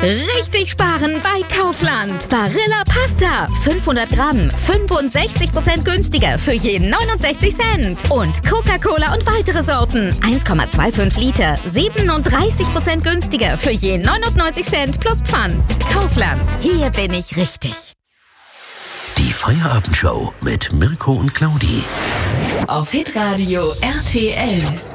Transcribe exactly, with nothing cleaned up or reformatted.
Richtig sparen bei Kaufland. Barilla Pasta, fünfhundert Gramm, fünfundsechzig Prozent günstiger für je neunundsechzig Cent. Und Coca-Cola und weitere Sorten, eins Komma fünfundzwanzig Liter, siebenunddreißig Prozent günstiger für je neunundneunzig Cent plus Pfand. Kaufland, hier bin ich richtig. Die Feierabendshow mit Mirko und Claudi. Auf Hitradio R T L.